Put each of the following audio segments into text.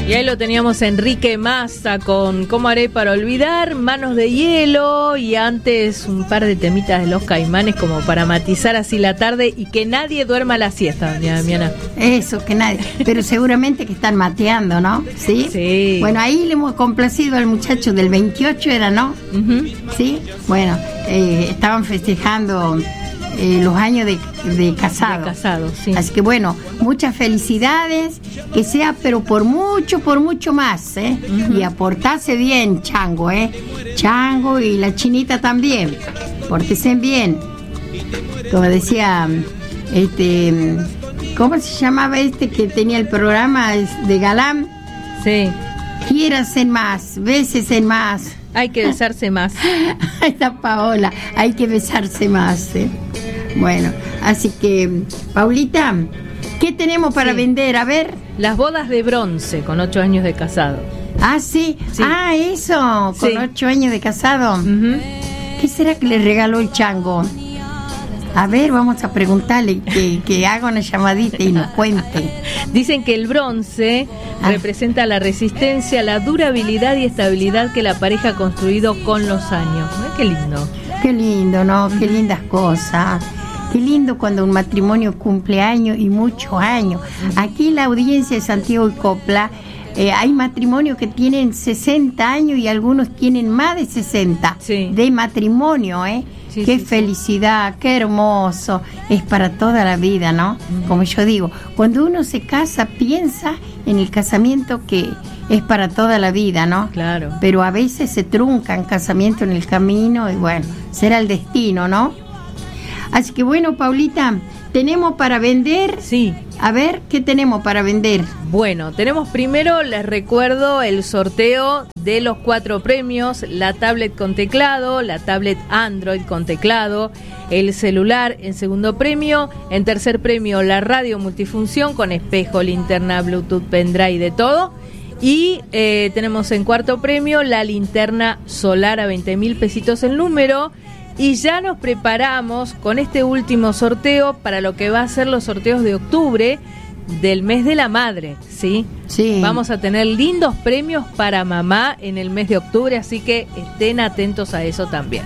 Y ahí lo teníamos Enrique Massa con ¿Cómo haré para olvidar? Manos de hielo, y antes un par de temitas de Los Caimanes como para matizar así la tarde y que nadie duerma la siesta, doña Damiana. Eso, que nadie, pero seguramente que están mateando, ¿no? ¿Sí? Sí. Bueno, ahí le hemos complacido al muchacho del 28, ¿era, no? Uh-huh. Sí. Bueno, estaban festejando los años de casado. De casado, sí. Así que bueno, muchas felicidades, que sea pero por mucho más, ¿eh? Uh-huh. Y a portarse bien, Chango, ¿eh? Chango y la Chinita también, pórtense bien. Como decía, ¿cómo se llamaba que tenía el programa de Galán? Sí. Quiéranse más, bésense más. Hay que besarse más. Ahí está Paola, hay que besarse más, ¿eh? Bueno, así que, Paulita, ¿qué tenemos para vender? A ver. Las bodas de bronce con 8 años de casado. Ah, sí. Ah, eso, con 8 años de casado. Uh-huh. ¿Qué será que le regaló el Chango? A ver, vamos a preguntarle que haga una llamadita y nos cuente. Dicen que el bronce representa la resistencia, la durabilidad y estabilidad que la pareja ha construido con los años. Qué lindo. Qué lindo, ¿no? Qué lindas cosas. Qué lindo cuando un matrimonio cumple años y muchos años. Aquí en la audiencia de Santiago y Copla hay matrimonios que tienen 60 años y algunos tienen más de 60 de matrimonio, ¿eh? Sí, qué felicidad, qué hermoso. Es para toda la vida, ¿no? Como yo digo, cuando uno se casa piensa en el casamiento que es para toda la vida, ¿no? Claro. Pero a veces se truncan casamientos en el camino y bueno, será el destino, ¿no? Así que bueno, Paulita, ¿tenemos para vender? Sí. A ver, ¿qué tenemos para vender? Bueno, tenemos primero, les recuerdo, el sorteo de los 4 premios: la tablet con teclado, la tablet Android con teclado, el celular en segundo premio, en tercer premio la radio multifunción con espejo, linterna, Bluetooth, pendrive, de todo. Y tenemos en cuarto premio la linterna solar a 20.000 pesitos el número. Y ya nos preparamos con este último sorteo para lo que va a ser los sorteos de octubre del mes de la madre, ¿sí? Sí. Vamos a tener lindos premios para mamá en el mes de octubre, así que estén atentos a eso también.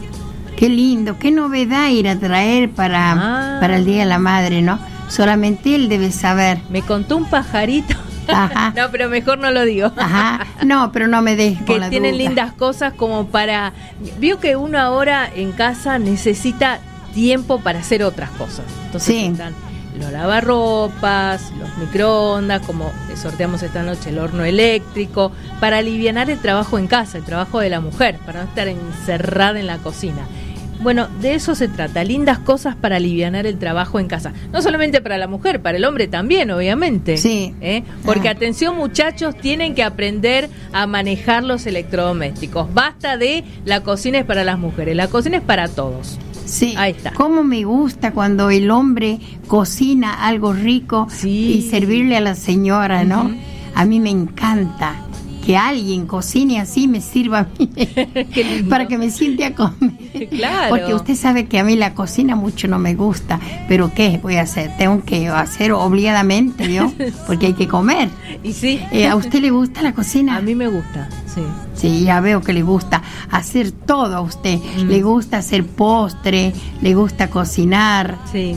Qué lindo, qué novedad ir a traer para el Día de la Madre, ¿no? Solamente él debe saber. Me contó un pajarito. Ajá. No, pero mejor no lo digo. Ajá. No, pero no me dejes que con la tienen duda. Lindas cosas como para... Vio que uno ahora en casa necesita tiempo para hacer otras cosas. Entonces están los lavarropas, los microondas, como sorteamos esta noche, el horno eléctrico, para alivianar el trabajo en casa, el trabajo de la mujer, para no estar encerrada en la cocina. Bueno, de eso se trata, lindas cosas para alivianar el trabajo en casa. No solamente para la mujer, para el hombre también, obviamente. Sí. Porque atención, muchachos, tienen que aprender a manejar los electrodomésticos. Basta de la cocina es para las mujeres, la cocina es para todos. Sí. Ahí está. Cómo me gusta cuando el hombre cocina algo rico y servirle a la señora, ¿no? Uh-huh. A mí me encanta que alguien cocine así, me sirva a mí para que me siente a comer. Claro. Porque usted sabe que a mí la cocina mucho no me gusta, pero ¿qué voy a hacer? Tengo que hacer obligadamente, ¿vio? Porque hay que comer. Y sí. ¿A usted le gusta la cocina? A mí me gusta, sí. Sí, ya veo que le gusta hacer todo a usted. Le gusta hacer postre, le gusta cocinar. Sí.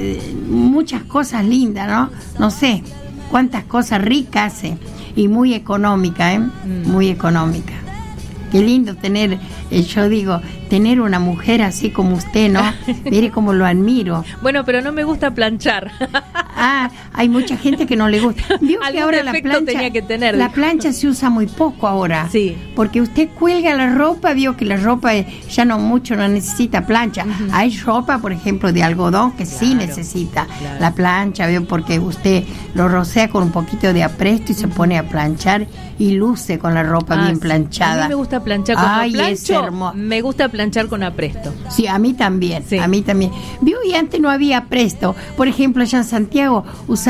Muchas cosas lindas, ¿no? No sé cuántas cosas ricas hace. Y muy económica, muy económica. Qué lindo tener, yo digo, tener una mujer así como usted, ¿no? Mire cómo lo admiro. Bueno, pero no me gusta planchar. Hay mucha gente que no le gusta. Vio que ahora la plancha tenía que tener, la plancha se usa muy poco ahora. Sí. Porque usted cuelga la ropa, vio que la ropa ya no necesita plancha. Uh-huh. Hay ropa, por ejemplo, de algodón que sí necesita la plancha, vio, porque usted lo rocea con un poquito de apresto y se pone a planchar y luce con la ropa bien planchada. A mí me gusta planchar con plancho. Me gusta planchar con apresto. Sí, a mí también. Sí. A mí también. Vio, y antes no había apresto. Por ejemplo, allá en Santiago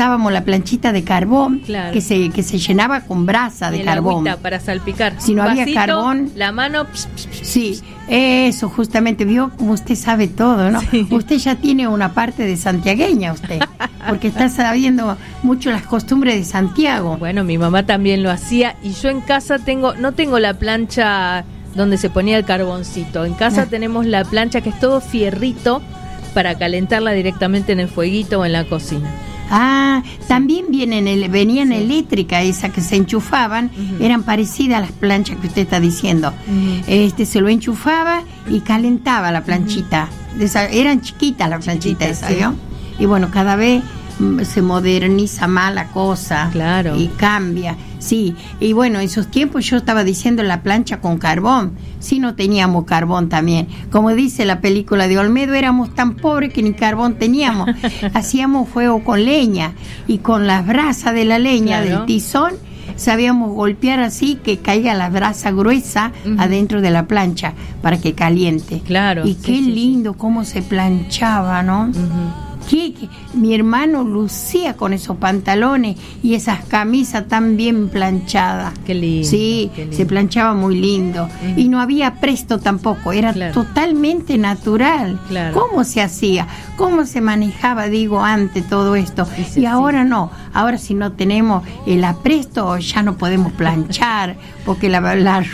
usábamos la planchita de carbón, Claro. que se llenaba con brasa de El carbón. agüita para salpicar. Si no Un había vasito, carbón, la mano. sí, eso justamente, vio como usted sabe todo, ¿no? Sí. Usted ya tiene una parte de santiagueña, usted, porque está sabiendo mucho las costumbres de Santiago. Bueno, mi mamá también lo hacía y yo en casa no tengo la plancha donde se ponía el carboncito. En casa tenemos la plancha que es todo fierrito para calentarla directamente en el fueguito o en la cocina. Ah, también venían eléctricas, esas que se enchufaban, eran parecidas a las planchas que usted está diciendo. Se lo enchufaba y calentaba la planchita. Eran chiquitas las planchitas esas, sí. ¿vio? Y bueno, cada vez se moderniza más la cosa. Claro. Y cambia. Sí, y bueno, en esos tiempos yo estaba diciendo la plancha con carbón. Sí, no teníamos carbón también. Como dice la película de Olmedo, éramos tan pobres que ni carbón teníamos. Hacíamos fuego con leña y con las brasas de la leña, Claro. del tizón, sabíamos golpear así que caiga la brasa gruesa adentro de la plancha para que caliente. Claro. Y qué lindo cómo se planchaba, ¿no? Que mi hermano lucía con esos pantalones y esas camisas tan bien planchadas. Qué lindo. Sí, qué lindo. se planchaba muy lindo. Y no había presto tampoco, era Claro. totalmente natural. Claro. ¿Cómo se hacía? ¿Cómo se manejaba, digo, antes todo esto? Sí, Y ahora no, ahora si no tenemos el apresto ya no podemos planchar, porque la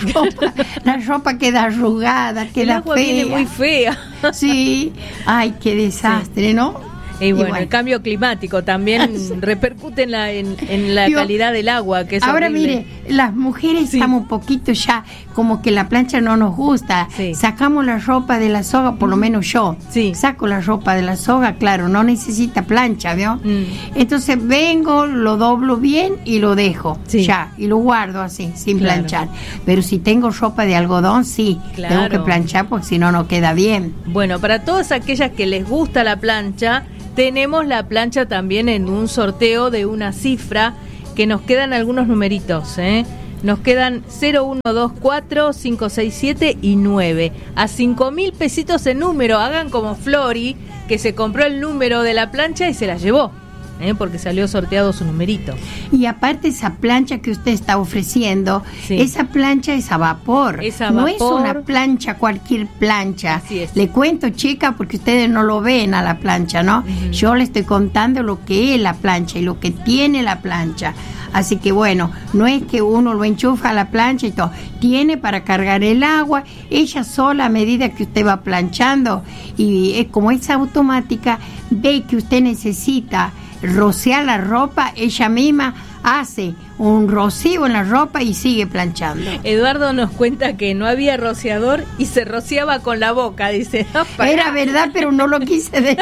ropa queda arrugada, El queda agua fea. viene muy fea. Sí, ay, qué desastre, ¿no? Y bueno, el cambio climático también repercute en la Digo, calidad del agua, que es ahora horrible. mire, las mujeres Sí. estamos un poquito ya, como que la plancha no nos gusta. Sí. Sacamos la ropa de la soga, por lo menos yo. Sí. Saco la ropa de la soga, claro, no necesita plancha, ¿vio? Entonces vengo, lo doblo bien y lo dejo, Sí. ya, y lo guardo así, sin Claro. planchar. Pero si tengo ropa de algodón, sí, Claro. tengo que planchar porque si no, no queda bien. Bueno, para todas aquellas que les gusta la plancha, tenemos la plancha también en un sorteo de una cifra que nos quedan algunos numeritos, ¿eh? Nos quedan 0, 1, 2, 4, 5, 6, 7 y 9. A 5.000 pesitos el número. Hagan como Flori, que se compró el número de la plancha y se la llevó, porque salió sorteado su numerito. Y aparte esa plancha que usted está ofreciendo, Sí. esa plancha es a vapor. Es a no vapor. es una plancha, cualquier plancha. Así es. Le cuento, chica, porque ustedes no lo ven a la plancha, ¿no? Yo le estoy contando lo que es la plancha y lo que tiene la plancha. Así que bueno, no es que uno lo enchufa a la plancha y todo. Tiene para cargar el agua, ella sola a medida que usted va planchando. Y como es automática, ve que usted necesita rociar la ropa, ella misma hace un rocío en la ropa y sigue planchando. Eduardo nos cuenta que no había rociador y se rociaba con la boca, dice. "No, pará". Era verdad, pero no lo quise decir.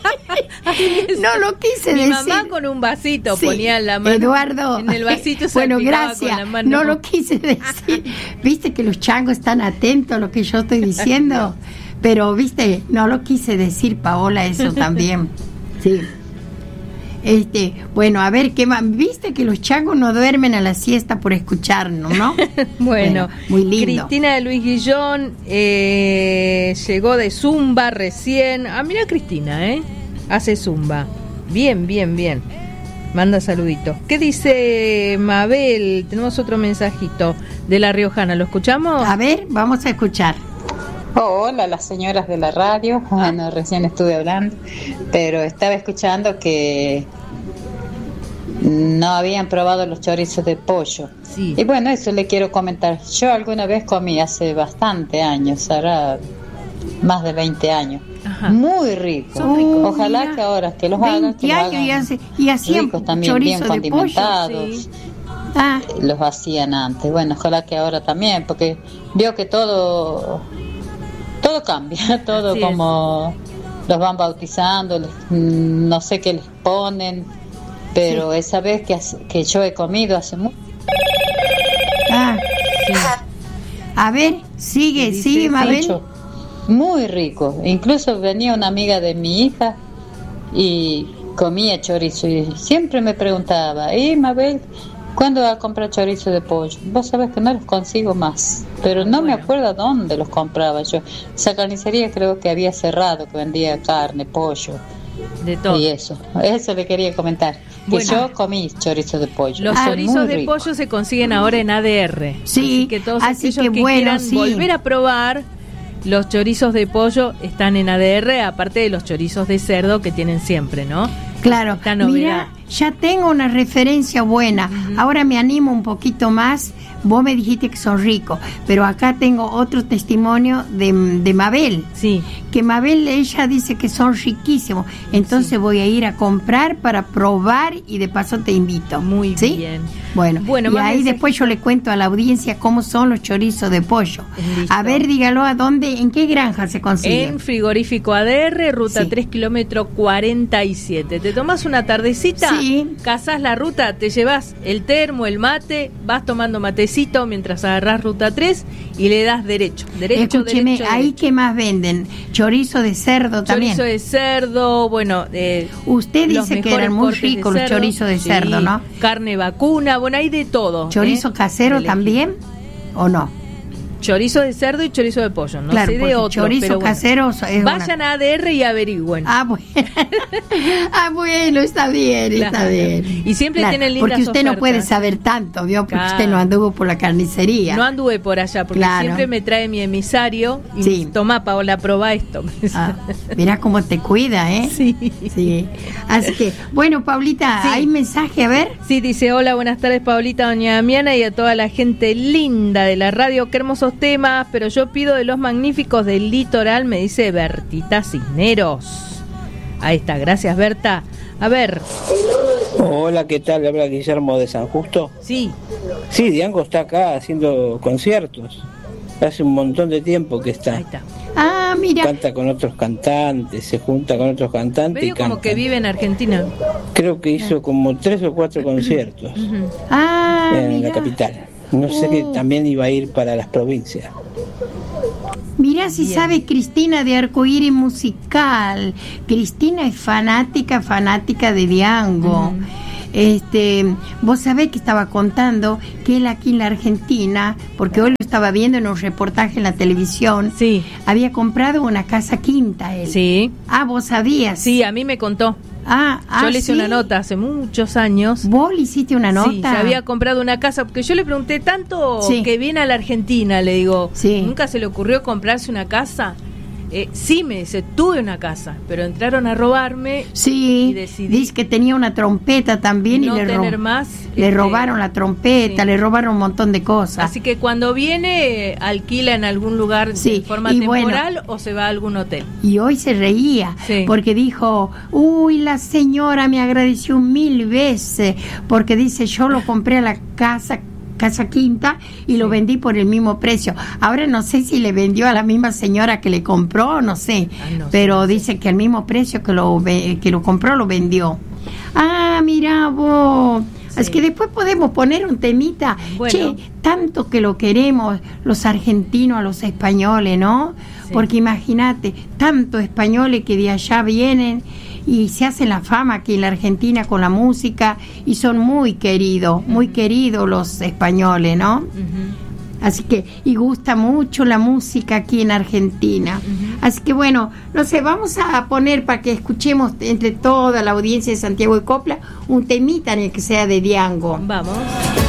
No lo quise Mi decir. mamá con un vasito Sí. ponía la mano Eduardo, en el vasito, bueno, salpicaba gracias, con la mano. no lo quise decir. Viste que los changos están atentos a lo que yo estoy diciendo, pero viste, no lo quise decir, Paola, eso también. Sí. Bueno, a ver, ¿qué más? Viste que los changos no duermen a la siesta por escucharnos, ¿no? Bueno, muy lindo. Cristina de Luis Guillón llegó de Zumba recién. Ah, mira Cristina, hace Zumba. Bien, bien, bien. Manda saluditos. ¿Qué dice Mabel? Tenemos otro mensajito de La Riojana. ¿Lo escuchamos? A ver, vamos a escuchar. Hola, las señoras de la radio. Bueno, recién estuve hablando, pero estaba escuchando que no habían probado los chorizos de pollo. Sí. Y bueno, eso le quiero comentar. Yo alguna vez comí hace bastante años, hará más de 20 años. Ajá. Muy rico. Son ricos. Ojalá Mira, que ahora que los hagan, 20 que los años hagan y hacían ricos también, bien chorizo de pollo. condimentados. Sí. Ah, Los hacían antes. Bueno, ojalá que ahora también, porque veo que todo cambia, todo Así como los van bautizando, no sé qué les ponen, pero esa vez que yo he comido hace mucho. ah. Sí. A ver, sigue, Dice, sigue, Mabel. Mucho, muy rico. Incluso venía una amiga de mi hija y comía chorizo y siempre me preguntaba, Mabel, ¿cuándo va a comprar chorizo de pollo? Vos sabés que no los consigo más, pero no me acuerdo dónde los compraba yo. Esa carnicería creo que había cerrado, que vendía carne, pollo, De todo. Y eso le quería comentar. Bueno. Que yo comí chorizo de pollo. Los chorizos muy de rico. pollo se consiguen ahora en ADR. Sí, así que todos así aquellos que que bueno, quieran sí. volver a probar los chorizos de pollo están en ADR, aparte de los chorizos de cerdo que tienen siempre, ¿no? Claro, Esta novedad. mira, ya tengo una referencia buena. Ahora me animo un poquito más. Vos me dijiste que son ricos, pero acá tengo otro testimonio de Mabel. Sí. Que Mabel, ella dice que son riquísimos. Entonces voy a ir a comprar para probar y de paso te invito. Muy ¿sí? bien. Bueno, Bueno, y más ahí mensajes. después yo le cuento a la audiencia cómo son los chorizos de pollo. Listo. A ver, dígalo, ¿a dónde, en qué granja se consiguen? En Frigorífico ADR, ruta Sí. 3 kilómetro 47. Te tomas una tardecita, Sí. cazás la ruta, te llevas el termo, el mate, vas tomando matecito mientras agarrás ruta 3 y le das derecho. Escúcheme, derecho, ahí derecho. qué más venden, chorizo de cerdo también. Chorizo de cerdo, bueno, Usted los dice que mejores eran muy cortes de ricos los cerdo. chorizos de Sí, cerdo, ¿no? Carne vacuna, bueno, hay de todo. ¿Chorizo casero Elegí. también o no? Chorizo de cerdo y chorizo de pollo, no Claro, sé porque de otro. chorizo pero bueno. casero es Vayan a ADR y averigüen. bueno. Bueno, está bien, está Claro. bien. Y siempre tienen lindas porque usted no ofertas. puede saber tanto, ¿vio? Porque Claro. usted no anduvo por la carnicería. No anduve por allá, porque Claro. siempre me trae mi emisario y Sí. toma, Paola, probá esto. Ah, mirá cómo te cuida, ¿eh? Sí. Sí. Así que, bueno, Paulita, Sí. ¿hay mensaje? A ver. Sí, dice, hola, buenas tardes, Paulita, doña Damiana y a toda la gente linda de la radio. Qué hermosos temas, pero yo pido de los magníficos del litoral, me dice Bertita Cisneros. Ahí está, gracias, Berta. A ver, Hola, ¿qué tal? Habla Guillermo de San Justo. sí, Sí, Diango está acá haciendo conciertos. Hace un montón de tiempo que está. ahí está. Ah, mira. Canta con otros cantantes, se junta con otros cantantes y Medio como canta. que vive en Argentina. Creo que hizo como 3 o 4 conciertos Ujú. Ah, en mira. la capital. No sé que también iba a ir para las provincias. Mirá si Bien. sabe Cristina de Arcoíris Musical. Cristina es fanática de Diango. Vos sabés que estaba contando que él aquí en la Argentina, porque hoy lo estaba viendo en un reportaje en la televisión, Sí, había comprado una casa quinta él. sí, Ah, vos sabías. sí, a mí me contó. Yo le hice ¿sí? una nota hace muchos años. ¿Vos le hiciste una nota? Sí, se había comprado una casa, porque yo le pregunté tanto Sí. que viene a la Argentina, le digo, Sí. ¿nunca se le ocurrió comprarse una casa? Sí, me dice, tuve una casa, pero entraron a robarme Sí, y decidí dice que tenía una trompeta también no y tener más. le robaron la trompeta, sí. le robaron un montón de cosas. Así que cuando viene, alquila en algún lugar Sí, de forma y temporal o se va a algún hotel. Y hoy se reía Sí. porque dijo, uy, la señora me agradeció 1000 veces porque dice, yo lo compré a la casa quinta y lo vendí por el mismo precio. Ahora no sé si le vendió a la misma señora que le compró, no sé, No sé, pero no sé. dice que al mismo precio que lo compró lo vendió. Ah, mira vos. Sí. Es que después podemos poner un temita. Bueno. Che, tanto que lo queremos los argentinos a los españoles, ¿no? Sí. Porque imagínate, tantos españoles que de allá vienen y se hacen la fama aquí en la Argentina con la música y son muy queridos los españoles, ¿no? Ujú. Así que, y gusta mucho la música aquí en Argentina. Así que bueno, no sé, vamos a poner para que escuchemos entre toda la audiencia de Santiago de Copla un temita en el que sea de Diango. Vamos.